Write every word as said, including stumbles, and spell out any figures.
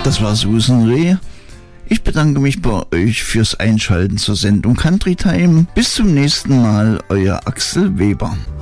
Das war Susan Reh. Ich bedanke mich bei euch fürs Einschalten zur Sendung Country Time. Bis zum nächsten Mal, euer Axel Weber.